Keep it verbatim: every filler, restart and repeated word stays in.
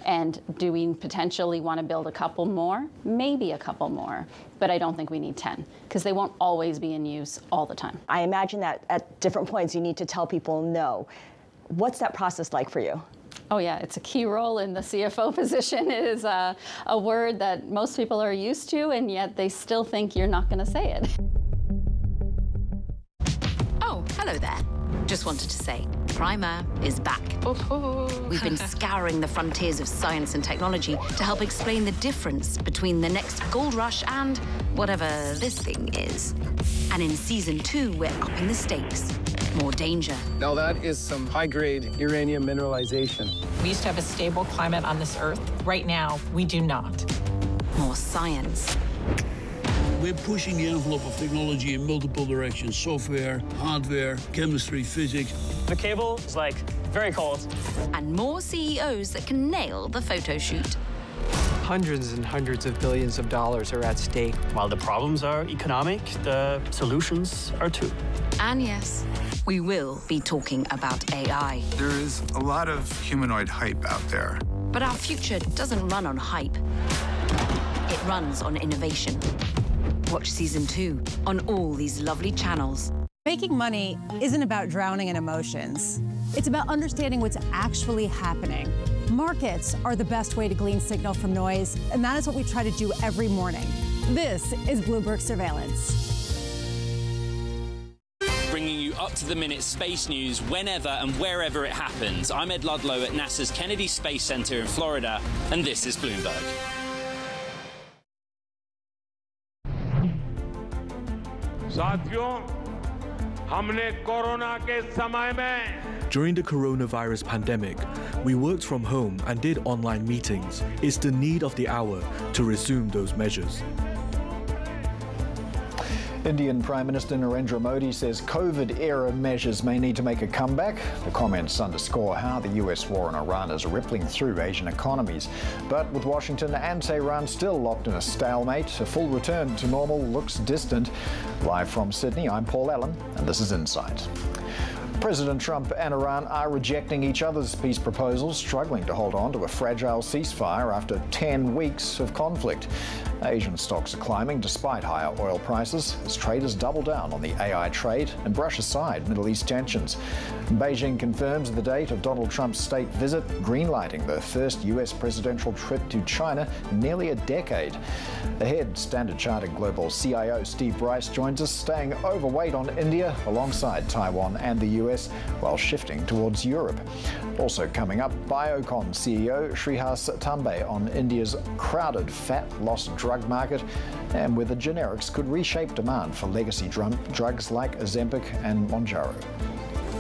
And do we potentially want to build a couple more? Maybe a couple more, but I don't think we need ten, because they won't always be in use all the time. I imagine that at different points you need to tell people no. What's that process like for you? Oh yeah, it's a key role in the C F O position. It is a, a word that most people are used to, and yet they still think you're not going to say it. Oh, hello there. Just wanted to say, Primer is back. Oh. We've been scouring the frontiers of science and technology to help explain the difference between the next gold rush and whatever this thing is. And in season two, we're upping the stakes. More danger. Now that is some high-grade uranium mineralization. We used to have a stable climate on this Earth. Right now, we do not. More science. We're pushing the envelope of technology in multiple directions. Software, hardware, chemistry, physics. The cable is, like, very cold. And more C E Os that can nail the photo shoot. Hundreds and hundreds of billions of dollars are at stake. While the problems are economic, the solutions are too. And yes, we will be talking about A I. There is a lot of humanoid hype out there. But our future doesn't run on hype. It runs on innovation. Watch season two on all these lovely channels. Making money isn't about drowning in emotions. It's about understanding what's actually happening. Markets are the best way to glean signal from noise, and that is what we try to do every morning. This is Bloomberg Surveillance. Bringing you up-to-the-minute space news whenever and wherever it happens. I'm Ed Ludlow at NASA's Kennedy Space Center in Florida, and this is Bloomberg. During the coronavirus pandemic, we worked from home and did online meetings. It's the need of the hour to resume those measures. Indian Prime Minister Narendra Modi says COVID-era measures may need to make a comeback. The comments underscore how the U S war on Iran is rippling through Asian economies. But with Washington and Tehran still locked in a stalemate, a full return to normal looks distant. Live from Sydney, I'm Paul Allen, and this is Insight. President Trump and Iran are rejecting each other's peace proposals, struggling to hold on to a fragile ceasefire after ten weeks of conflict. Asian stocks are climbing despite higher oil prices as traders double down on the A I trade and brush aside Middle East tensions. Beijing confirms the date of Donald Trump's state visit, greenlighting the first U S presidential trip to China in nearly a decade. Ahead, Standard Chartered Global C I O Steve Bryce joins us, staying overweight on India alongside Taiwan and the U S while shifting towards Europe. Also coming up, Biocon C E O Shrihas Tambe on India's crowded fat loss drug market and whether generics could reshape demand for legacy drum drugs like Ozempic and Mounjaro.